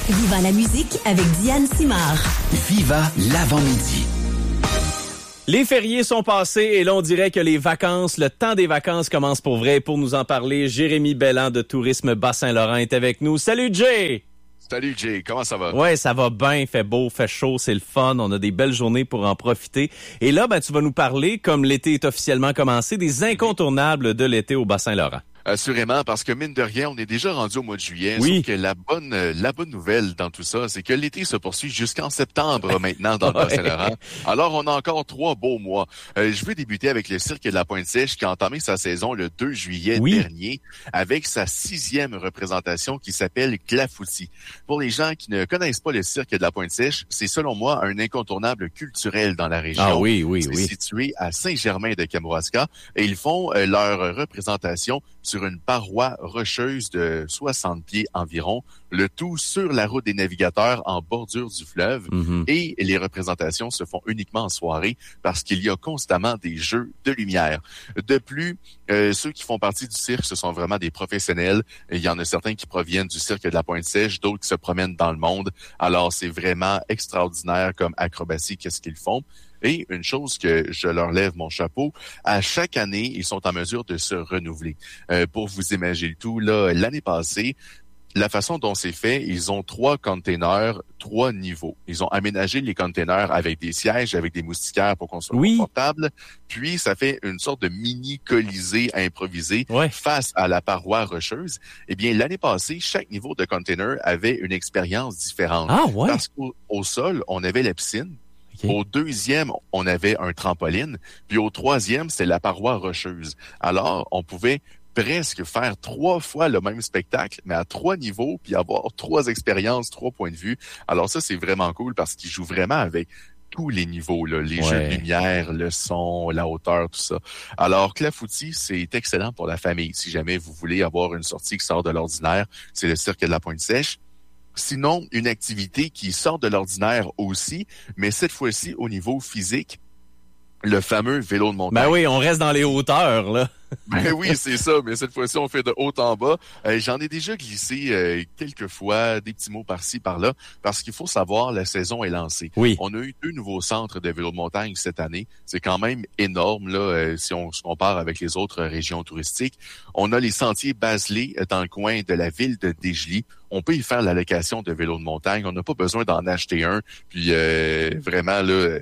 Viva la musique avec Diane Simard. Viva l'avant-midi. Les fériés sont passés et là, on dirait que les vacances, le temps des vacances commence pour vrai. Pour nous en parler, Jérémy Belland de Tourisme Bas-Saint-Laurent est avec nous. Salut Jay! Salut Jay, comment ça va? Ouais, ça va bien, il fait beau, fait chaud, c'est le fun, on a des belles journées pour en profiter. Et là, tu vas nous parler, comme l'été est officiellement commencé, des incontournables de l'été au Bas-Saint-Laurent. Assurément, parce que mine de rien, on est déjà rendu au mois de juillet. Oui. Sauf que la bonne nouvelle dans tout ça, c'est que l'été se poursuit jusqu'en septembre maintenant dans le Bas-Saint-Laurent. Alors, on a encore 3 beaux mois. Je veux débuter avec le Cirque de la Pointe-Sèche qui a entamé sa saison le 2 juillet dernier avec sa 6e représentation qui s'appelle Clafoutis. Pour les gens qui ne connaissent pas le Cirque de la Pointe-Sèche, c'est selon moi un incontournable culturel dans la région. Ah oui. C'est situé à Saint-Germain-de-Kamouraska et ils font leur représentation sur une paroi rocheuse de 60 pieds environ, le tout sur la route des navigateurs en bordure du fleuve. Et les représentations se font uniquement en soirée parce qu'il y a constamment des jeux de lumière. De plus, ceux qui font partie du cirque, ce sont vraiment des professionnels. Il y en a certains qui proviennent du Cirque de la Pointe-Sèche, d'autres qui se promènent dans le monde. Alors, c'est vraiment extraordinaire comme acrobatie, qu'est-ce qu'ils font. Et une chose que je leur lève mon chapeau, à chaque année, ils sont en mesure de se renouveler. Pour vous imaginer le tout, là, l'année passée, la façon dont c'est fait, ils ont 3 containers, 3 niveaux. Ils ont aménagé les containers avec des sièges, avec des moustiquaires pour qu'on soit confortable. Puis, ça fait une sorte de mini-colisée improvisé face à la paroi rocheuse. Eh bien, l'année passée, chaque niveau de container avait une expérience différente. Ah ouais? Parce qu'au sol, on avait la piscine. Okay. Au 2e, on avait un trampoline. Puis au 3e, c'était la paroi rocheuse. Alors, on pouvait presque faire 3 fois le même spectacle, mais à 3 niveaux, puis avoir 3 expériences, 3 points de vue. Alors ça, c'est vraiment cool parce qu'ils jouent vraiment avec tous les niveaux, là, les jeux de lumière, le son, la hauteur, tout ça. Alors, Clafoutis, c'est excellent pour la famille. Si jamais vous voulez avoir une sortie qui sort de l'ordinaire, c'est le Cirque de la Pointe-Sèche. Sinon, une activité qui sort de l'ordinaire aussi, mais cette fois-ci au niveau physique, le fameux vélo de montagne. Ben oui, on reste dans les hauteurs, là. Ben oui, c'est ça, mais cette fois-ci, on fait de haut en bas. J'en ai déjà glissé quelques fois, des petits mots par-ci, par-là, parce qu'il faut savoir, la saison est lancée. Oui. On a eu 2 nouveaux centres de vélo de montagne cette année. C'est quand même énorme, là, si on se compare avec les autres régions touristiques. On a les sentiers Baselé dans le coin de la ville de Desjely. On peut y faire la location de vélos de montagne. On n'a pas besoin d'en acheter un, puis vraiment, là,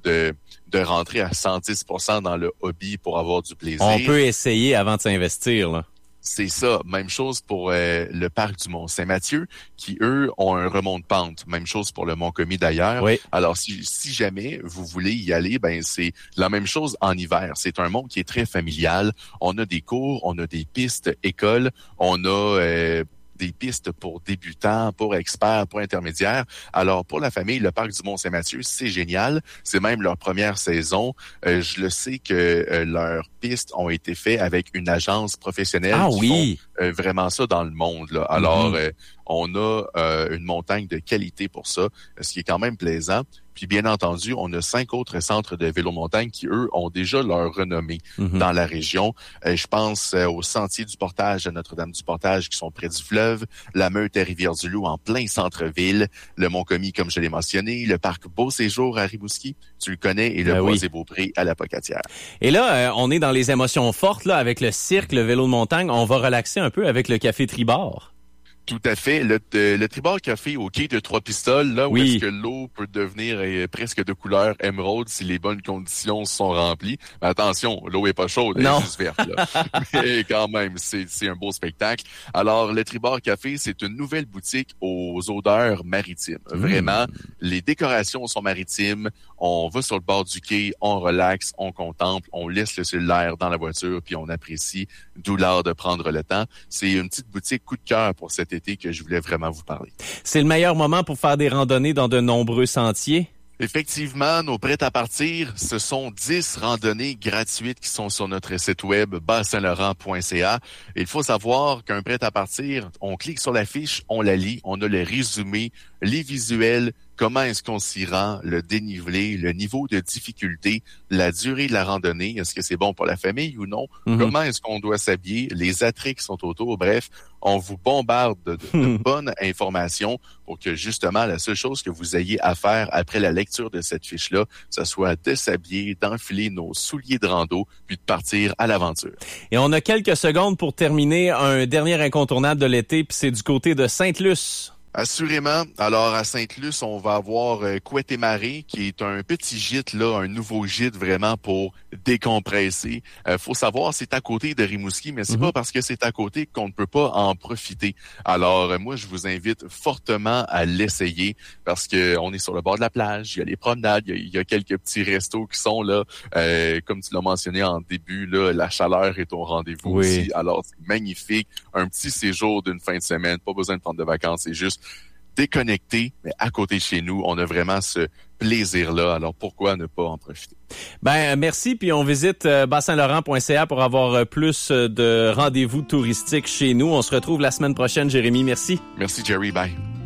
de rentrer à 110% dans le hobby pour avoir du plaisir. On peut essayer avant de s'investir, là. C'est ça. Même chose pour le parc du Mont-Saint-Mathieu, qui, eux, ont un remont de pente. Même chose pour le Mont-Commis, d'ailleurs. Oui. Alors, si jamais vous voulez y aller, ben c'est la même chose en hiver. C'est un mont qui est très familial. On a des cours, on a des pistes écoles, on a des pistes pour débutants, pour experts, pour intermédiaires. Alors, pour la famille, le parc du Mont-Saint-Mathieu, c'est génial. C'est même leur première saison. Je le sais que leurs pistes ont été faites avec une agence professionnelle qui font vraiment ça dans le monde, là. Alors, on a une montagne de qualité pour ça, ce qui est quand même plaisant. Puis bien entendu, on a 5 autres centres de vélo-montagne qui, eux, ont déjà leur renommée dans la région. Je pense aux Sentiers du Portage à Notre-Dame-du-Portage qui sont près du fleuve, la Meute à Rivière-du-Loup en plein centre-ville, le Mont-Commis, comme je l'ai mentionné, le parc Beau-Séjour à Rimouski, tu le connais, et le Bois-et-Beaupré à la Pocatière. Et là, on est dans les émotions fortes là avec le cirque, le vélo de montagne. On va relaxer un peu avec le Café Tribord. Tout à fait. Le Tribord Café au quai de Trois-Pistoles, là où est-ce que l'eau peut devenir presque de couleur émeraude si les bonnes conditions sont remplies. Mais attention, l'eau est pas chaude, elle est juste verte, là. Mais quand même, c'est un beau spectacle. Alors, le Tribord Café, c'est une nouvelle boutique aux odeurs maritimes. Vraiment, les décorations sont maritimes. On va sur le bord du quai, on relaxe, on contemple, on laisse le cellulaire dans la voiture, puis on apprécie, d'où l'art de prendre le temps. C'est une petite boutique coup de cœur pour cet été que je voulais vraiment vous parler. C'est le meilleur moment pour faire des randonnées dans de nombreux sentiers? Effectivement, nos prêts-à-partir, ce sont 10 randonnées gratuites qui sont sur notre site web bas-saint-laurent.ca. Il faut savoir qu'un prêt-à-partir, on clique sur la fiche, on la lit, on a le résumé, les visuels, comment est-ce qu'on s'y rend, le dénivelé, le niveau de difficulté, la durée de la randonnée, est-ce que c'est bon pour la famille ou non, comment est-ce qu'on doit s'habiller, les attraits qui sont autour, bref, on vous bombarde de bonnes informations pour que justement la seule chose que vous ayez à faire après la lecture de cette fiche-là, ce soit de s'habiller, d'enfiler nos souliers de rando, puis de partir à l'aventure. Et on a quelques secondes pour terminer un dernier incontournable de l'été, puis c'est du côté de Sainte-Luce. Assurément. Alors, à Sainte-Luce, on va avoir Couette-et-Marais, qui est un petit gîte, là, un nouveau gîte vraiment pour décompresser. Faut savoir, c'est à côté de Rimouski, mais c'est pas parce que c'est à côté qu'on ne peut pas en profiter. Alors, moi, je vous invite fortement à l'essayer parce que on est sur le bord de la plage, il y a les promenades, il y a quelques petits restos qui sont là. Comme tu l'as mentionné en début, là, la chaleur est au rendez-vous aussi. Alors, c'est magnifique. Un petit séjour d'une fin de semaine, pas besoin de prendre de vacances, c'est juste déconnecté, mais à côté de chez nous, on a vraiment ce plaisir-là. Alors, pourquoi ne pas en profiter? Ben, merci. Puis on visite bassinlaurent.ca pour avoir plus de rendez-vous touristiques chez nous. On se retrouve la semaine prochaine, Jérémy. Merci. Merci, Jerry. Bye.